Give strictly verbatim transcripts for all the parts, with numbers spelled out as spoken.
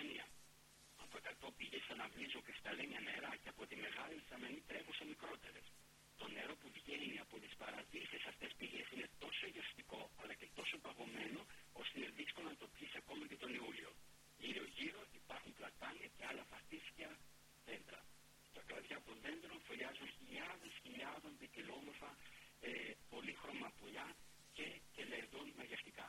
Γερμανία. Από εκατό πηγές αναβλύζουν κρυσταλλίνια νερά και από τη μεγάλη θαμενή τρέχουν σε μικρότερες. Το νερό που βγαίνει από τις παραδείσες αυτές πηγές είναι τόσο γευστικό αλλά και τόσο παγωμένο ώστε είναι δύσκολο να το πιείς ακόμα και τον Ιούλιο. Γύρω-γύρω υπάρχουν πλατάνια και άλλα φαστίσκια δέντρα. Στα κλαδιά των δέντρων φωλιάζουν χιλιάδες χιλιάδων ποικιλόμορφα ε, πολύχρωμα πουλιά και κελαιδών μαγευτικά.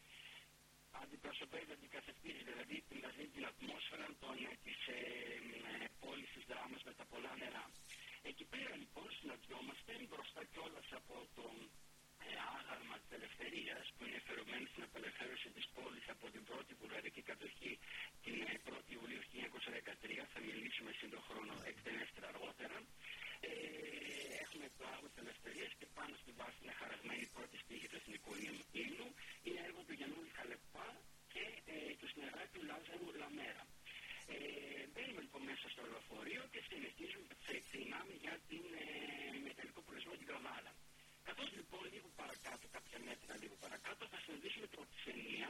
Αντιπροσωπεύει, αντικαταστήσει δηλαδή την, δηλαδή, την ατμόσφαιρα των, της ε, ε, πόλης της Δράμας με τα πολλά νερά. Εκεί πέρα λοιπόν συναντιόμαστε μπροστά κιόλας από τον ε, άγαλμα της ελευθερίας που είναι εφερωμένο στην απελευθέρωση της πόλης από την πρώτη βουλγαρική κατοχή την ε, πρώτη Ιουλίου χίλια εννιακόσια δεκατρία. Θα μιλήσουμε σύντο χρόνο εκτενέστερα αργότερα. Ε, έχουμε το άγαλμα της ελευθερίας και πάνω στη βάση είναι χαραγμένη η πρώτη στίχη του εθνικού ύμνου. Είναι έργο του Γιαννούλη Χαλεπά και ε, του συνεργάτη του Λάζαρου Λαμέρα. Ε, μπαίνουμε λοιπόν μέσα στο λεωφορείο και συνεχίζουμε, ξεκινάμε για την ε, μεταλλικό προορισμό την Καβάλα. Καθώς λοιπόν λίγο παρακάτω, κάποια μέτρα λίγο παρακάτω, θα συναντήσουμε το Ξενία,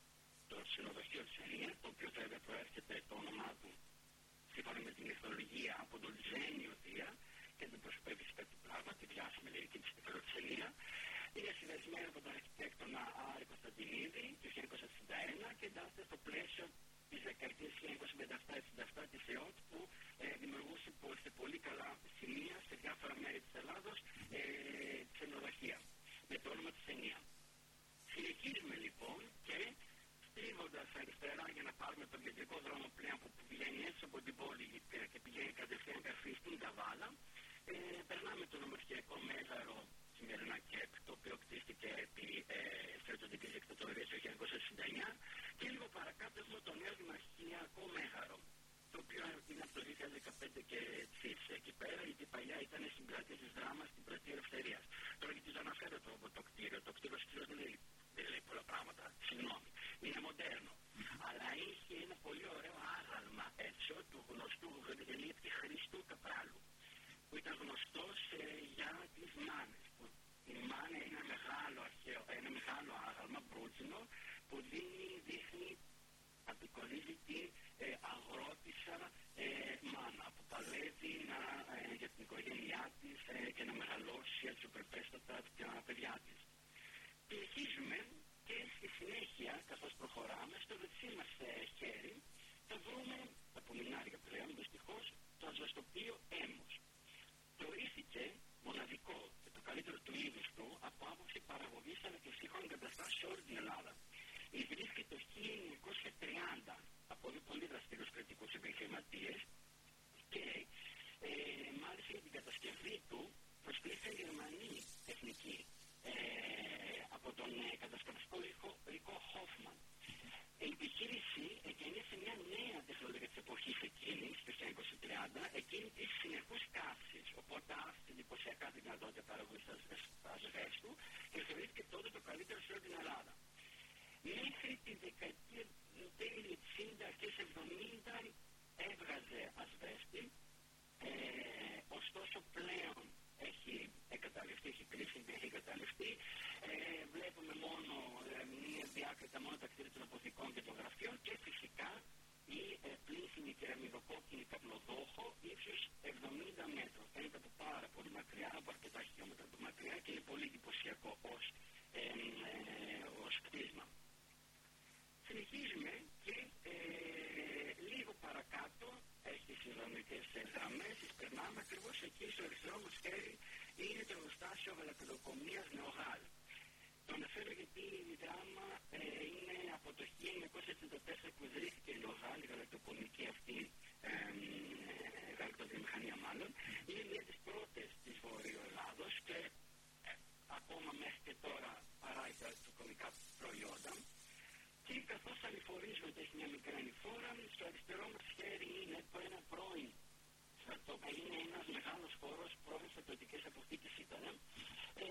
το ξενοδοχείο Ξενία, το οποίο θα προέρχεται το όνομά του σύμφωνα με την εθνολογία από τον Ζένιο Δία και την προσωπεύει σε κάτι πράγμα, τη διάσημη λυρική της Ξενία. Είναι συνδεσμένο από τον αρχιτέκτονα Άρη Κωνσταντινίδη το χίλια εννιακόσια εξήντα ένα και εντάσσεται στο πλαίσιο της δεκαετίας χίλια εννιακόσια πενήντα επτά εξήντα επτά της ΕΟΤ που ε, δημιουργούσε σε πολύ καλά σημεία σε διάφορα μέρη της Ελλάδος ε, ξενοδοχεία με το όνομα της Ενία. Συνεχίζουμε λοιπόν και στρίβοντας αριστερά για να πάρουμε τον κεντρικό δρόμο πλέον που πηγαίνει έτσι από την πόλη και πηγαίνει κατευθείαν καρφί στην Καβάλα. Ε, περνάμε το νομοσχεδικό μέγαρο σημερινά ΚΕΠ, το οποίο κτίστηκε επί ε, στρατιωτικής δικτατορίας το χίλια εννιακόσια εξήντα εννιά και λίγο παρακάτω έχουμε το νέο δημαρχιακό μέγαρο, το οποίο είναι από το δύο χιλιάδες δεκαπέντε και εξής εκεί πέρα, γιατί παλιά ήταν στην πλατεία της Δράμας, στην πλατεία Ελευθερίας. Τώρα γιατί το αναφέρω το, το κτίριο, το κτίριο σκύλος δεν λέει, δεν λέει πολλά πράγματα, συγγνώμη, είναι μοντέρνο. Αλλά είχε ένα πολύ ωραίο άγαλμα έξω του γνωστού γρηγελίτη Χρήστου Καπράλου, που ήταν γνωστός ε, για τις μάνες. Η μάνα είναι ένα μεγάλο, αρχαίο, ένα μεγάλο άγαλμα μπρούτσινο που δίνει, δείχνει, απεικονίζει την ε, αγρότισσα ε, μάνα που παλεύει να, ε, για την οικογένειά της ε, και να μεγαλώσει έτσι προπέστατα τα παιδιά της. Συνεχίζουμε και στη συνέχεια, καθώς προχωράμε, στο δεξί μας ε, χέρι θα βρούμε τα πουλινάρια πλέον, δυστυχώς, το αζωστοπείο Έμος. Θεωρήθηκε μοναδικό και το καλύτερο του είδους του από άποψη παραγωγής αλλά και σύγχρονων εγκαταστάσεων σε όλη την Ελλάδα. Ιδρύθηκε το χίλια εννιακόσια τριάντα από δύο πολύ δραστηριούς κρατικούς επιχειρηματίες και ε, μάλιστα για την κατασκευή του προσκλήθηκαν Γερμανοί εθνικοί ε, από τον ε, κατασκευαστικό Ρίκο Χόφμαν. Η επιχείρηση εκκίνησε μια νέα τεχνολογία της εποχής εκείνης, το χίλια εννιακόσια τριάντα, εκείνη της συνεχούς καύσης. Οπότε άφησε εντυπωσιακά τη δυνατότητα παραγωγής ασβέστου και θεωρήθηκε τότε το καλύτερο σε όλη την Ελλάδα. Μέχρι τη δεκαετία τέλη εξήντα και εβδομήντα έβγαζε ασβέστη, ε, ωστόσο πλέον έχει εγκαταλειφθεί, έχει κλείσει, έχει εγκαταλειφθεί. Ε, βλέπουμε μόνο ε, μία διάκριτα μόνο τα κτίρια των αποθηκών και των γραφείων και φυσικά η ε, πλήσιμη κεραμιδοκόκκινη καπνοδόχο ύψους εβδομήντα μέτρων. Φαίνεται από πάρα πολύ μακριά, από αρκετά χιλιόμετρα από μακριά και είναι πολύ εντυπωσιακό ως, ε, ε, ως κτίσμα. Συνεχίζουμε και ε, λίγο παρακάτω έχει συνδρομικές γραμμές, περνάμε ακριβώς εκεί στο αριστερό μας χέρι είναι το εργοστάσιο γαλακτοκομείας Νεογάλ. Το αναφέρω γιατί η Δράμα ε, είναι από το χίλια εννιακόσια εξήντα τέσσερα που ιδρύθηκε η Νεογάλ, η γαλακτοκομική αυτή ε, ε, γαλακτοβιομηχανία μάλλον. Είναι μια της πρώτες της Βορείου Ελλάδος και ε, ακόμα μέχρι και τώρα παράγει γαλακτοκομικά προϊόντα. Και καθώς ανηφορίζονται έχει μια μικρή ανηφόρα, στο αριστερό μας χέρι είναι το ένα πρώην στρατόπεδο, είναι ένας μεγάλος χώρος, πρώην στρατιωτικές αποθήκες ήταν. Ε,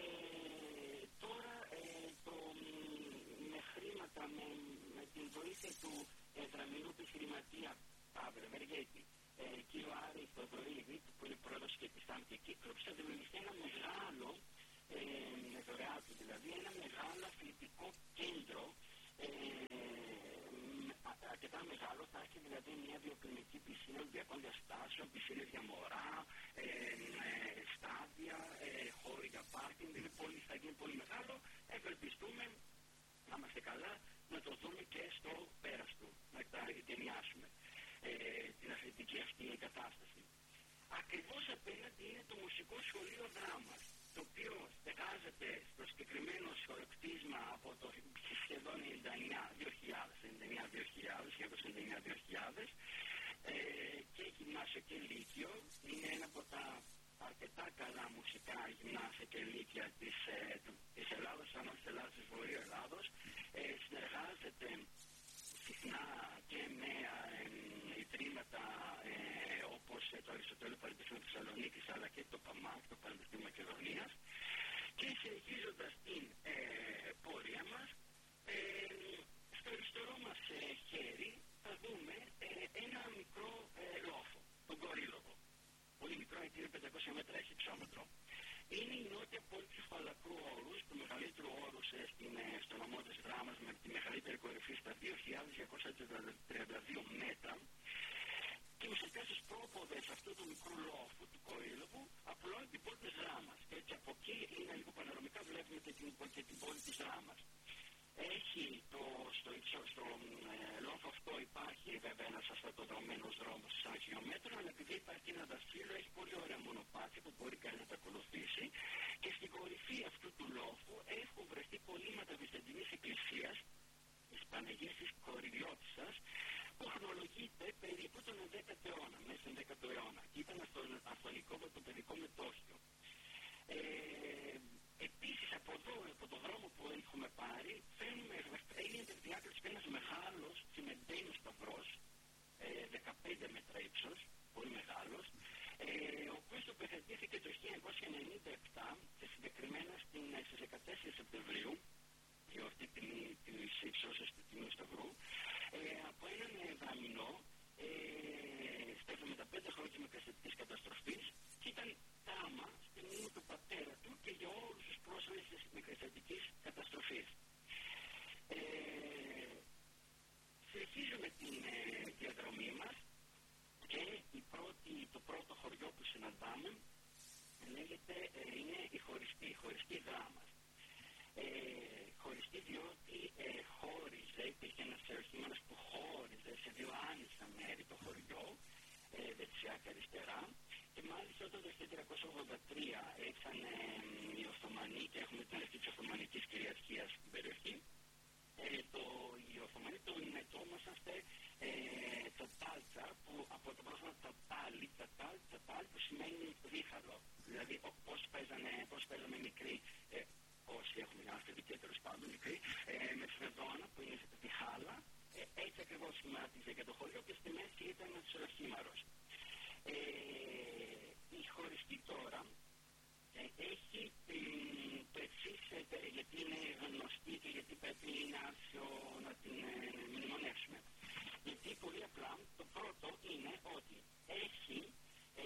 τώρα ε, το, με χρήματα, με, με την βοήθεια του ε, δραμηνού επιχειρηματία Παύλο Βεργέτη, ε, κύριο Άρη Θοδωρίδη, που είναι πρόεδρος και της Άμφη Κύκλοψη, θα δημιουργηθεί ένα μεγάλο, ε, με δωρεά του δηλαδή, ένα μεγάλο αθλητικό κέντρο, Ε, αρκετά μεγάλο θα έχει δηλαδή μια βιοκλινική πισίνα ολυμπιακών διαστάσεων, πισίνες για μωρά, ε, ε, στάδια, ε, χώροι για πάρκινγκ, είναι πολύ, θα γίνει πολύ μεγάλο. Ευελπιστούμε να είμαστε καλά, να το δούμε και στο πέρας του, να τα εγκαινιάσουμε ε, την αθλητική αυτή κατάσταση. Ακριβώς απέναντι είναι το μουσικό σχολείο δράμας, το οποίο στεγάζεται στο συγκεκριμένο κτίσμα από το σχεδόν ενενήντα εννιά δύο χιλιάδες, ενενήντα εννιά δύο χιλιάδες, ενενήντα εννιά δύο χιλιάδες ε, και γυμνάσιο και λύκειο. Είναι ένα από τα αρκετά καλά μουσικά γυμνάσια και λύκεια της, ε, της Ελλάδος, ανά της Ελλάδος, της Βορείου Ελλάδος. Ε, συνεργάζεται συχνά και με ε, ιδρύματα ε, όπως ε, το Αριστοτέλειο Πανεπιστήμιο Θεσσαλονίκης αλλά και το ΠΑΜΑΚ, το Πανεπιστήμιο Μακεδονίας. Και συνεχίζοντας την ε, πορεία μας, ε, στο αριστερό μας ε, χέρι θα δούμε ε, ένα μικρό ε, λόφο, τον Κορύλογο. Πολύ μικρό, γιατί είναι πεντακόσια μέτρα έχει υψόμετρο. Είναι η νότια πόλη του Φαλακρού Όρους, του μεγαλύτερου όρους ε, ε, στο νομό της Δράμας, με τη μεγαλύτερη κορυφή στα δύο χιλιάδες διακόσια τριάντα δύο μέτρα. Και ουσιαστικά στους πρόποδες αυτού του μικρού λόφου, του Κορύλογου, απλώνει την πόλη της Δράμας. Και έτσι από εκεί είναι λίγο πανερωμικά, βλέπουμε και την, και την πόλη της Δράμας. Έχει το, στο, στο, στο ε, λόφο αυτό υπάρχει βέβαια ένας ασφαλτοδρομένος δρόμος σαν χιλιόμετρο, αλλά επειδή υπάρχει ένα δασφύλλο έχει πολύ ωραία μονοπάτια που μπορεί κανείς να τα ακολουθήσει και στην κορυφή αυτού του λόφου έχουν βρεθεί κολλήματα βυζαντινής εκκλησίας της Παναγίας της Κορυριώτισσας που χρονολογείται περίπου τον ενδέκατο αιώνα, μέσα στον δέκατο αιώνα. Ήταν αυθονικό με το παιδικό μετόχιο. Ε, Επίσης από εδώ, από το δρόμο που έχουμε πάρει, φαίνουμε, έγινε διάκριση και ένας μεγάλος τσιμεντένιος σταυρός, ε, δεκαπέντε μέτρα ύψος, πολύ μεγάλος, ε, ο οποίος τοποθετήθηκε το χίλια εννιακόσια ενενήντα επτά και συγκεκριμένα στην, στις δεκατέσσερις Σεπτεμβρίου, γιορτή της υψώσεως του Τιμίου Σταυρού, ε, από έναν δαμηνό ε, στα εβδομήντα πέντε χρόνια της Μικρασιατικής καταστροφής και ήταν τάμα στη μνήμη του πατέρα του και για όλους τους πρόσφυγες της Μικρασιατικής καταστροφής. Ε, συνεχίζουμε την ε, διαδρομή μας και η πρώτη, το πρώτο χωριό που συναντάμε λέγεται, ε, είναι η χωριστή, η χωριστή Δράμας. Ε, χωριστή διότι ε, χώριζε, υπήρχε ένας αρχήμενος που χώριζε σε δύο άνισα μέρη το χωριό, ε, δεξιά και αριστερά, και μάλιστα όταν το χίλια τριακόσια ογδόντα τρία ήρθαν ε, οι Οθωμανοί και έχουμε την αρχή της Οθωμανικής κυριαρχίας στην περιοχή, ε, το, οι Οθωμανοί τον ετόμασαν ε, τσατάλτσα, που από το πρόσωπο τσατάλι, τσατάλ, τσατάλ που σημαίνει δίχαλο, δηλαδή πώς παίζανε, πώς παίζαμε μικροί, ε, όσοι έχουμε ένα αφεντική τέλος πάντων μικρή, ε, με σφεδόνα που είναι τη χάλα, ε, έτσι ακριβώς σχημάτιζε και το χωριό και στη μέση ήταν ένας ολοχήμαρος. Ε, η χωριστή τώρα ε, έχει ε, το εξής, ε, γιατί είναι γνωστή και γιατί πρέπει να, να την ε, μνημονεύσουμε. Γιατί πολύ απλά το πρώτο είναι ότι έχει ε,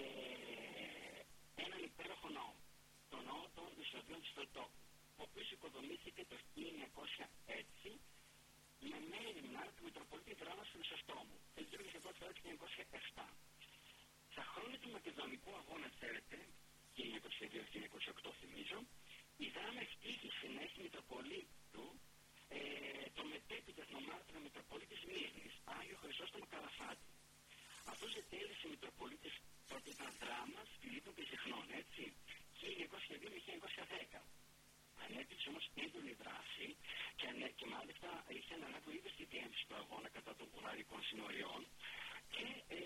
έναν υπέροχο ναό, το ναό των Ισοδίων της Θεοτόκου, ο οποίος οικοδομήθηκε το χίλια εννιακόσια έξι με μέριμνα του Μητροπολίτη Δράμας Χρυσοστόμου. Λειτουργήσε πρώτη φορά το χίλια εννιακόσια επτά. Στα χρόνια του Μακεδονικού Αγώνα, ξέρετε, χίλια εννιακόσια δύο χίλια εννιακόσια οκτώ θυμίζω, η Δράμα ευτύχησε να έχει Μητροπολίτου ε, το μετέπειτα νομάρχηνα Μητροπολίτη Μύρνης, Άγιο Χρυσόστομο Καλαφάτη. Αυτός ετέλεσε Μητροπολίτης τότε ήταν Δράμας, Φιλίππων και Συχνών, έτσι, χίλια εννιακόσια δύο με χίλια εννιακόσια δέκα. Ανέπτυξε όμως έντονη δράση και, ανέ, και μάλιστα είχε αναλάβει ο ίδιος τη διεύθυνση του αγώνα κατά των βουλγαρικών συμμοριών και ε,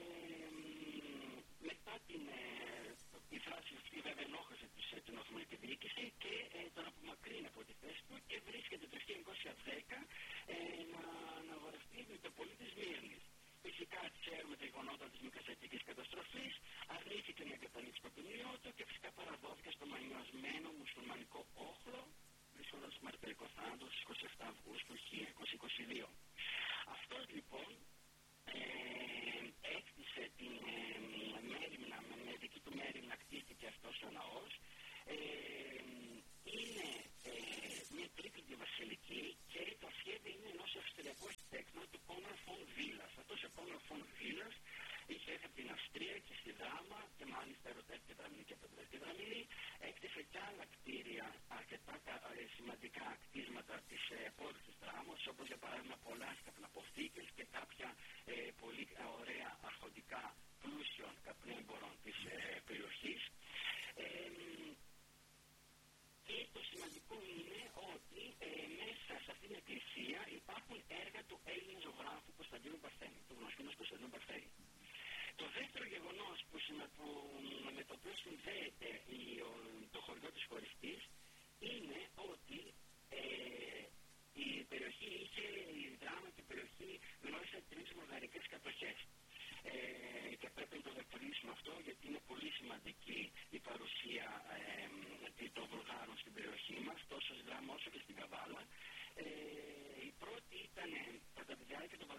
μετά την ε, η δράση αυτή βέβαια ενόχλησε την Οθωμανική διοίκηση και ε, τον απομακρύνει από τη θέση του και βρίσκεται το χίλια εννιακόσια δέκα ε, να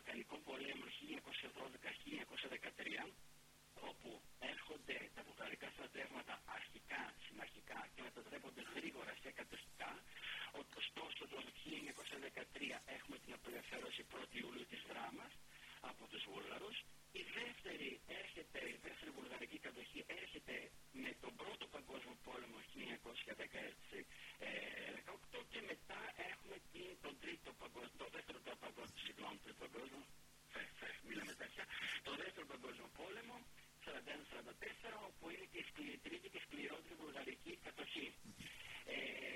Βαλκανικών πολέμων χίλια εννιακόσια δώδεκα χίλια εννιακόσια δεκατρία, όπου έρχονται τα βουλγαρικά στρατεύματα αρχικά, συμμαχικά και μετατρέπονται γρήγορα σε κατοχικά. Ωστόσο, το χίλια εννιακόσια δεκατρία έχουμε την απελευθέρωση πρώτη Ιουλίου της Δράμας από τους Βούλγαρους. Η δεύτερη, έρχεται, η δεύτερη βουλγαρική κατοχή έρχεται με τον πρώτο παγκόσμιο πόλεμο χίλια εννιακόσια δεκαοκτώ και μετά έχουμε την, τον τρίτο παγκόσμιο, το δεύτερο παγκόσμιο, συγγνώμη, τρίτο παγκόσμιο, μιλάμε τέτοια, το δεύτερο παγκόσμιο πόλεμο, σαράντα ένα σαράντα τέσσερα, όπου είναι και η τρίτη και σκληρότερη βουλγαρική κατοχή. Ε,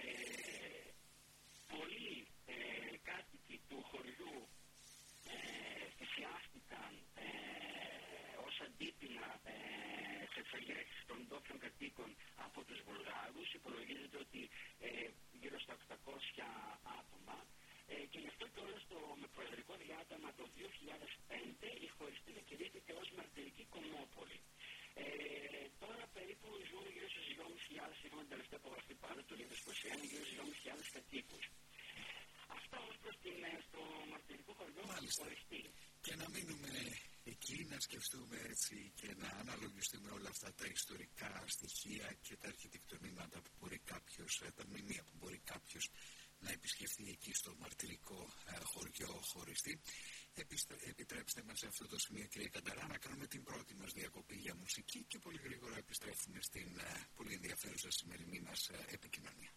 πολλοί ε, κάτοικοι του χωριού ε, θυσιάστηκαν ε, ως αντίπεινα ε, σε εξεγέρσεις των ντόπιων κατοίκων από τους Βουλγάρους. Υπολογίζεται ότι ε, γύρω στα οκτακόσια άτομα. Ε, και γι' αυτό και όλο το με προεδρικό διάταγμα το δύο χιλιάδες πέντε η χωριστή διακηρύχθηκε ως μαρτυρική κομμόπολη. Ε, τώρα περίπου ζουν γύρω στους δυόμισι χιλιάδες, είχαμε την τελευταία απογραφή πάντα το δύο χιλιάδες είκοσι ένα, γύρω στους δυόμισι χιλιάδες κατοίκους. Αυτά ως προς την στο μαρτυρικό χωριό χωριστή. Και να μείνουμε εκεί, να σκεφτούμε έτσι και να αναλογιστούμε όλα αυτά τα ιστορικά στοιχεία και τα αρχιτεκτονήματα που μπορεί κάποιος, τα μνημεία που μπορεί κάποιος να επισκεφθεί εκεί στο μαρτυρικό ε, χωριό χωριστή. Επιστε, επιτρέψτε μας σε αυτό το σημείο, κύριε Κανταρά, να κάνουμε την πρώτη μας διακοπή για μουσική και πολύ γρήγορα επιστρέφουμε στην ε, πολύ ενδιαφέρουσα σημερινή μας ε, επικοινωνία.